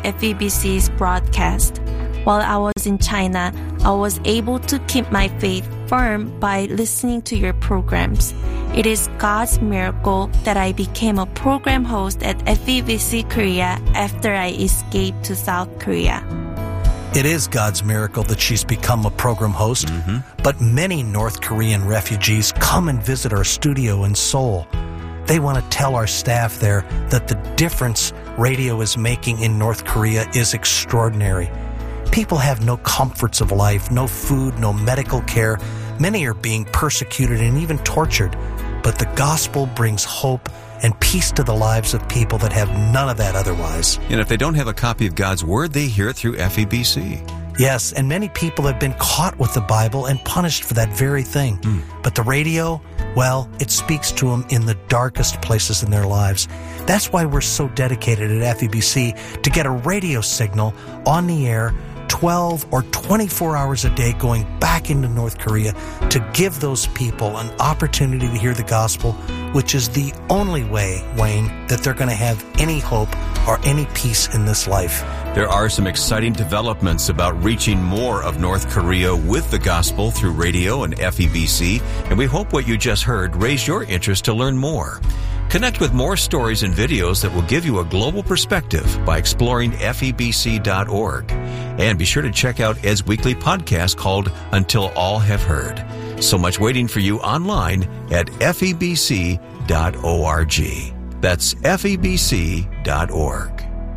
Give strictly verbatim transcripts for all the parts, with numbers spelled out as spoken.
F E B C's broadcast. While I was in China, I was able to keep my faith firm by listening to your programs. It is God's miracle that I became a program host at F E B C Korea after I escaped to South Korea. It is God's miracle that she's become a program host, mm-hmm. but many North Korean refugees come and visit our studio in Seoul. They want to tell our staff there that the difference radio is making in North Korea is extraordinary. People have no comforts of life, no food, no medical care. Many are being persecuted and even tortured. But the gospel brings hope and peace to the lives of people that have none of that otherwise. And if they don't have a copy of God's Word, they hear it through F E B C. Yes, and many people have been caught with the Bible and punished for that very thing. Mm. But the radio, well, it speaks to them in the darkest places in their lives. That's why we're so dedicated at F E B C to get a radio signal on the air twelve or twenty-four hours a day going back into North Korea to give those people an opportunity to hear the gospel, which is the only way, Wayne, that they're going to have any hope or any peace in this life. There are some exciting developments about reaching more of North Korea with the gospel through radio and F E B C, and we hope what you just heard raised your interest to learn more. Connect with more stories and videos that will give you a global perspective by exploring F E B C dot org. And be sure to check out Ed's weekly podcast called Until All Have Heard. So much waiting for you online at F E B C dot org. That's F E B C dot org.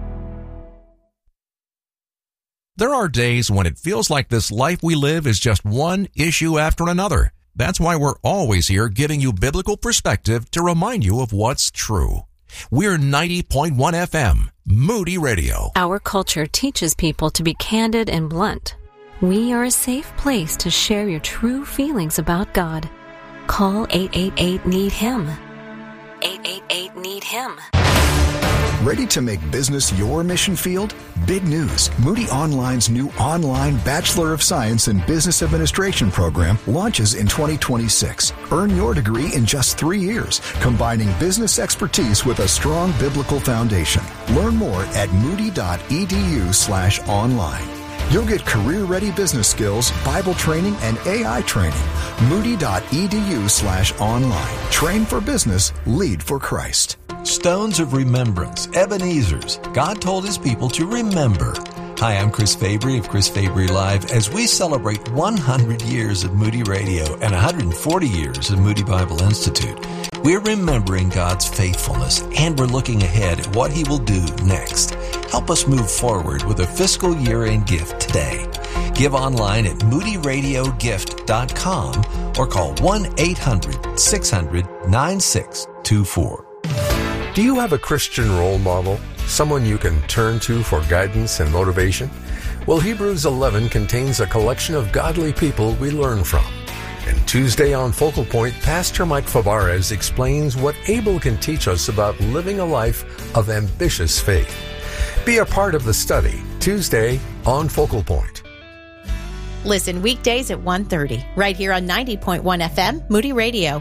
There are days when it feels like this life we live is just one issue after another. That's why we're always here giving you biblical perspective to remind you of what's true. We're ninety point one F M, Moody Radio. Our culture teaches people to be candid and blunt. We are a safe place to share your true feelings about God. Call eight eight eight, need him. eight eight eight, need him. Ready to make business your mission field? Big news. Moody Online's new online Bachelor of Science in Business Administration program launches in twenty twenty-six. Earn your degree in just three years, combining business expertise with a strong biblical foundation. Learn more at moody.edu slash online. You'll get career-ready business skills, Bible training, and A I training. Moody.edu slash online. Train for business, lead for Christ. Stones of Remembrance, Ebenezer's. God told his people to remember. Hi, I'm Chris Fabry of Chris Fabry Live as we celebrate one hundred years of Moody Radio and one hundred forty years of Moody Bible Institute. We're remembering God's faithfulness and we're looking ahead at what he will do next. Help us move forward with a fiscal year-end gift today. Give online at moody radio gift dot com or call one eight hundred, six hundred, nine six two four. Do you have a Christian role model? Someone you can turn to for guidance and motivation? Well, Hebrews eleven contains a collection of godly people we learn from. And Tuesday on Focal Point, Pastor Mike Favarez explains what Abel can teach us about living a life of ambitious faith. Be a part of the study, Tuesday on Focal Point. Listen weekdays at one thirty, right here on ninety point one F M, Moody Radio.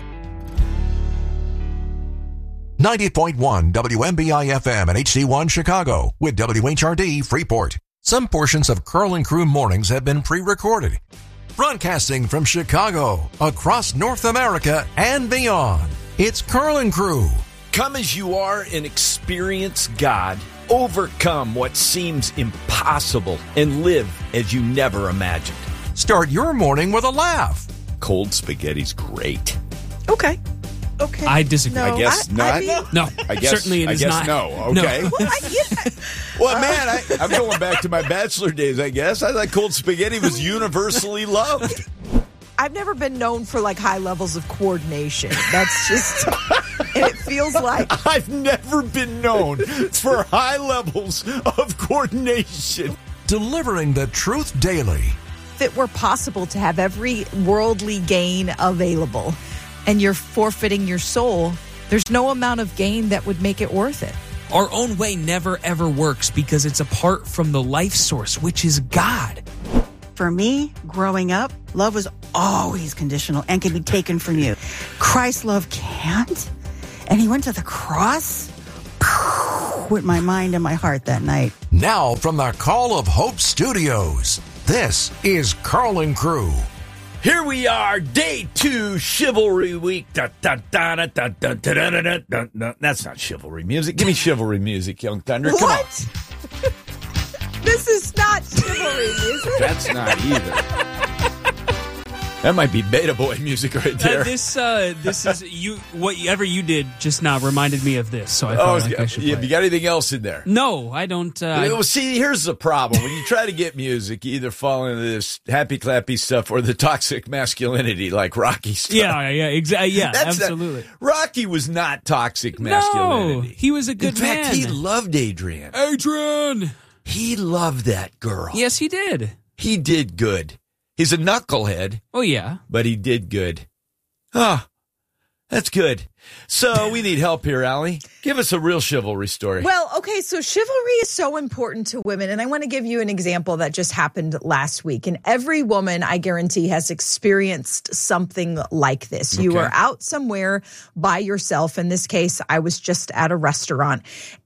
ninety point one W M B I F M and H D one Chicago with W H R D Freeport. Some portions of Curl and Crew Mornings have been pre-recorded. Broadcasting from Chicago, across North America and beyond, it's Curl and Crew. Come as you are and experience God. Overcome what seems impossible and live as you never imagined. Start your morning with a laugh. Cold spaghetti's great. Okay. Okay. I disagree. No, I guess I, not. I mean, no, I guess, certainly it I is guess not. no. Okay. No. Well, I, yeah. Well, man, I, I'm going back to my bachelor days, I guess. I thought cold spaghetti was universally loved. I've never been known for like high levels of coordination. That's just, and it feels like I've never been known for high levels of coordination. Delivering the truth daily. if it were possible to have every worldly gain available and you're forfeiting your soul, there's no amount of gain that would make it worth it. Our own way never, ever works because it's apart from the life source, which is God. For me, growing up, love was always conditional and can be taken from you. Christ's love can't. And he went to the cross. with my mind and my heart that night. Now from the Call of Hope Studios, this is Carl and Crew. Here we are, day two, Chivalry Week. Da, da, da, da, da, da, da, da, da, da, da. That's not chivalry music. Give me chivalry music, Young Thunder. Come What? on. This is not chivalry music. That's not either. That might be Beta Boy music right there. Uh, this, uh, this is you. Whatever you did just now reminded me of this, so I felt Oh, like yeah, I should. yeah, Play you got anything else in there? No, I don't. Uh, I- Well, see, here's the problem. When you try to get music, you either fall into this happy clappy stuff or the toxic masculinity, like Rocky stuff. yeah, yeah, exactly. Yeah, That's absolutely. Not, Rocky was not toxic No, masculinity. he was a good In fact, man. he loved Adrian. Adrian. He loved that girl. Yes, he did. He did good. He's a knucklehead, Oh yeah. but he did good. Ah, that's good. So we need help here, Allie. Give us a real chivalry story. Well, okay, so chivalry is so important to women, and I want to give you an example that just happened last week. And every woman, I guarantee, has experienced something like this. You Okay. are out somewhere by yourself. In this case, I was just at a restaurant.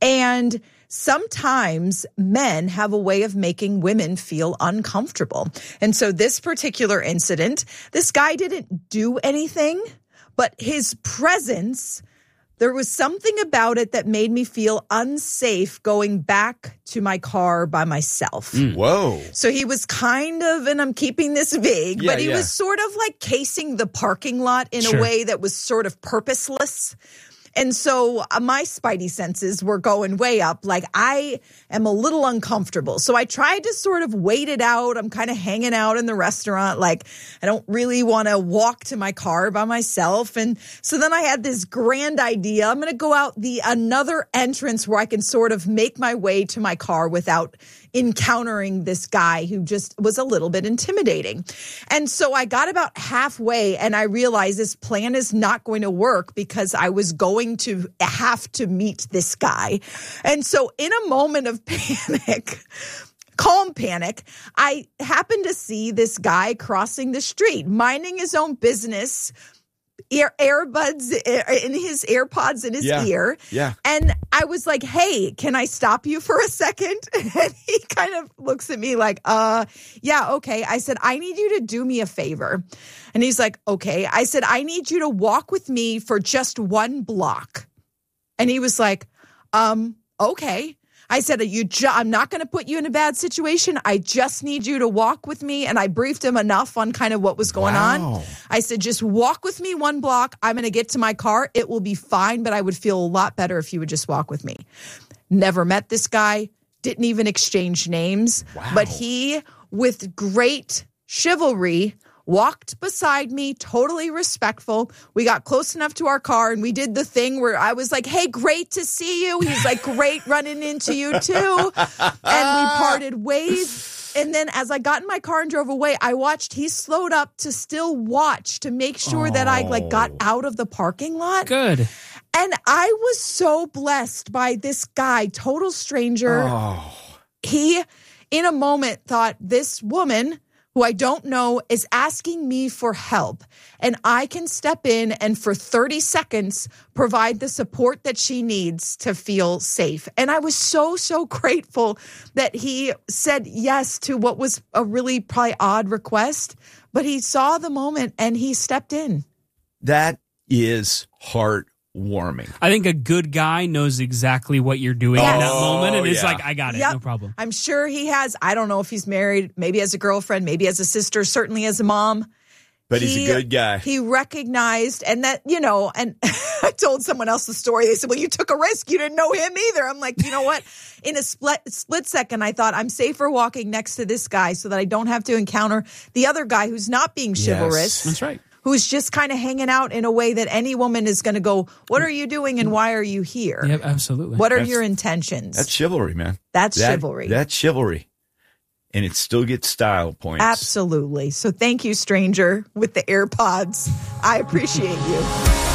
And sometimes men have a way of making women feel uncomfortable. And so this particular incident, this guy didn't do anything, but his presence, there was something about it that made me feel unsafe going back to my car by myself. Whoa. So he was kind of, and I'm keeping this vague, Yeah, but he yeah. was sort of like casing the parking lot in Sure. a way that was sort of purposeless. And so uh, my spidey senses were going way up. Like, I am a little uncomfortable. So I tried to sort of wait it out. I'm kind of hanging out in the restaurant. Like, I don't really want to walk to my car by myself. And so then I had this grand idea. I'm going to go out the another entrance where I can sort of make my way to my car without encountering this guy who just was a little bit intimidating. And so I got about halfway and I realized this plan is not going to work because I was going to have to meet this guy. And so in a moment of panic, calm panic, I happened to see this guy crossing the street, minding his own business, ear earbuds in his AirPods in his Yeah. ear. Yeah. And I was like, hey, can I stop you for a second? And he kind of looks at me like, uh, yeah, okay. I said, I need you to do me a favor. And he's like, okay. I said, I need you to walk with me for just one block. And he was like, um, okay. I said, you ju- I'm not going to put you in a bad situation. I just need you to walk with me. And I briefed him enough on kind of what was going Wow. on. I said, just walk with me one block. I'm going to get to my car. It will be fine, but I would feel a lot better if you would just walk with me. Never met this guy, didn't even exchange names. Wow. But he, with great chivalry, walked beside me, totally respectful. We got close enough to our car and we did the thing where I was like, hey, great to see you. He's like, great running into you too. And we parted ways. And then as I got in my car and drove away, I watched, he slowed up to still watch to make sure that I like got out of the parking lot. Good. And I was so blessed by this guy, total stranger. Oh. He, in a moment, thought this woman who I don't know is asking me for help, and I can step in and for thirty seconds provide the support that she needs to feel safe. And I was so, so grateful that he said yes to what was a really probably odd request, but he saw the moment and he stepped in. That is heartwarming. I think a good guy knows exactly what you're doing in that Oh, moment, and is yeah. like, I got it, Yep. no problem. I'm sure he has. I don't know if he's married, maybe as a girlfriend, maybe as a sister, certainly as a mom. But he's He- a good guy. He recognized, and that, you know, and I told someone else the story. They said, well, you took a risk. You didn't know him either. I'm like, you know what? In a split, split second, I thought I'm safer walking next to this guy so that I don't have to encounter the other guy who's not being chivalrous. That's right. Who's just kind of hanging out in a way that any woman is going to go, what are you doing and why are you here? Yep, absolutely. What are That's- your intentions? That's chivalry, man. That's That- chivalry. That's chivalry. And it still gets style points. Absolutely. So thank you, stranger, with the AirPods. I appreciate you.